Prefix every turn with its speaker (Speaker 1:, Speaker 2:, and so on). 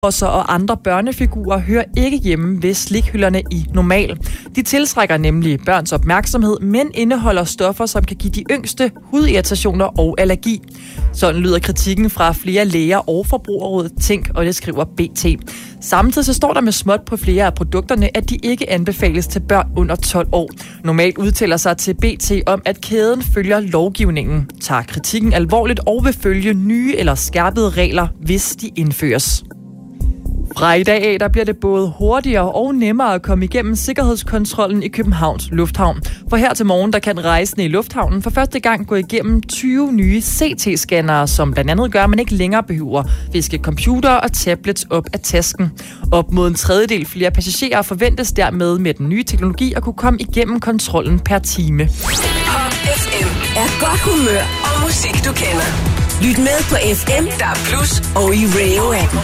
Speaker 1: og andre børnefigurer hører ikke hjemme ved slikhylderne i Normal. De tiltrækker nemlig børns opmærksomhed, men indeholder stoffer, som kan give de yngste hudirritationer og allergi. Sådan lyder kritikken fra flere læger og Forbrugerrådet Tænk, og det skriver BT. Samtidig så står der med småt på flere af produkterne, at de ikke anbefales til børn under 12 år. Normalt udtaler sig til BT om, at kæden følger lovgivningen, tager kritikken alvorligt og vil følge nye eller skærpede regler, hvis de indføres. Fra i dag af, der bliver det både hurtigere og nemmere at komme igennem sikkerhedskontrollen i Københavns Lufthavn. For her til morgen, der kan rejsende i lufthavnen for første gang gå igennem 20 nye CT-scannere, som blandt andet gør, at man ikke længere behøver fiske computer og tablets op af tasken. Op mod en tredjedel flere passagerer forventes dermed med den nye teknologi at kunne komme igennem kontrollen per time.
Speaker 2: Pop FM er godt humør og musik, du kender. Lyt med på FM, der er Plus og i Radio-appen.